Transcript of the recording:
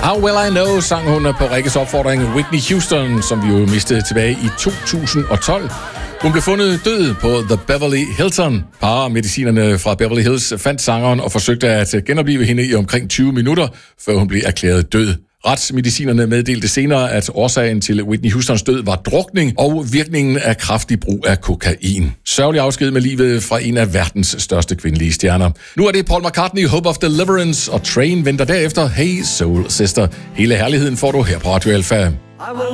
How Will I Know sang hun på Rikkes opfordring Whitney Houston, som vi jo mistede tilbage i 2012. Hun blev fundet død på The Beverly Hilton. Paramedicinerne fra Beverly Hills fandt sangeren og forsøgte at genoplive hende i omkring 20 minutter, før hun blev erklæret død. Retsmedicinerne meddelte senere, at årsagen til Whitney Houstons død var drukning og virkningen af kraftig brug af kokain. Sørgelig afsked med livet fra en af verdens største kvindelige stjerner. Nu er det Paul McCartney, Hope of Deliverance, og Train venter derefter Hey Soul Sister. Hele herligheden får du her på Radio Alpha.